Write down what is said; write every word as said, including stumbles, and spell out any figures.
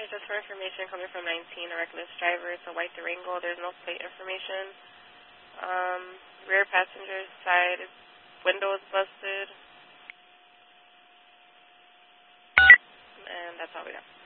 just for information coming from nineteen, a reckless driver. It's a white Durango. There's no plate information. Um, rear passenger side window is busted. And that's all we got.